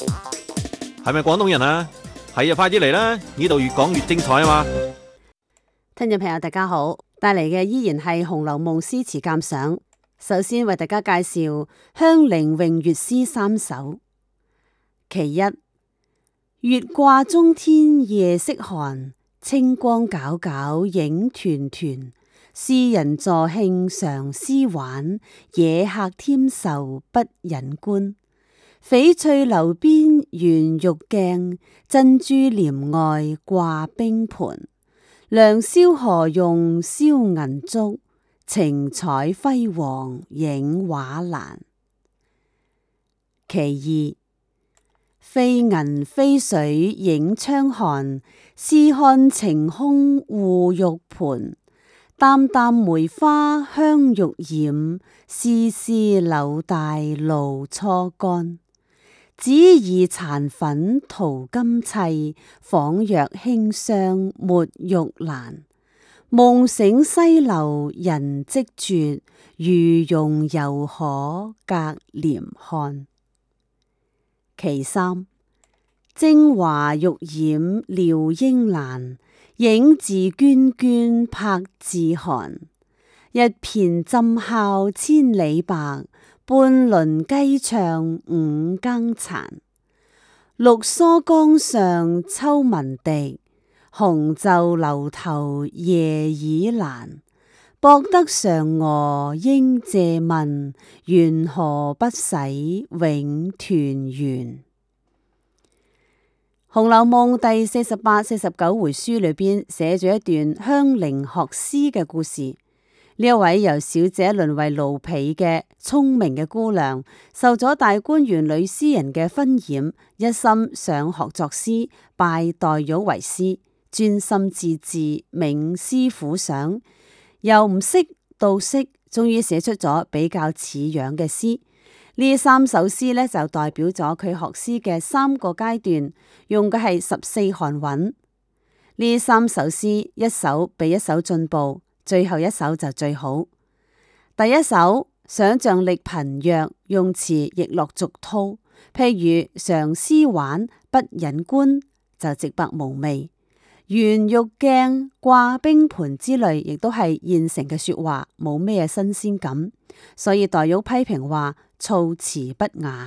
係咪廣東人啊？係啊，快啲嚟啦！呢度越講越精彩啊嘛！ 聽眾朋友大家好，帶嚟嘅依然係《紅樓夢》詩詞鑑賞。首先為大家介紹香菱詠月詩三首。其一，月掛中天夜色寒，清光皎皎影團團。詩人助興常思玩，野客添愁不忍觀。翡翠樓邊圓玉鏡，珍珠簾外掛冰盤。良宵何用燒銀燭，晴彩輝煌映畫欄。其二，飛銀飛水映窗寒，試看晴空護玉盤。淡淡梅花香欲染，絲絲柳帶露初乾。只疑殘粉塗金砌，仿若馨香沒玉蘭。夢醒西樓人跡絕，餘容猶可隔簾看。其三，精華欲染撩英蘭，影自涓涓拍自寒。一片針敲千里白，半輪雞唱五更殘。綠蓑江上秋文滴，紅袖樓頭夜已闌。博得嫦娥應借問，緣何不使永團圓？《紅樓夢》第48、49回書裏邊寫咗一段香菱學詩嘅故事。呢一位由小姐淪為奴婢嘅聰明嘅姑娘，受咗大觀園女詩人嘅熏染，一心想學作詩，拜黛玉為師，專心致志，冥思苦想，由唔識到識，終於寫出咗比較似樣嘅詩。呢三首詩呢，就代表咗佢學詩嘅三個階段，用嘅係14行韻。呢三首詩一首比一首進步，最後一首就最好。第一首想象力貧弱，用詞亦落俗套，譬如常思玩不忍觀就直白無味。圓玉鏡掛冰盤之類，亦都係現成嘅說話，冇咩新鮮感，所以黛玉批評話措辭不雅。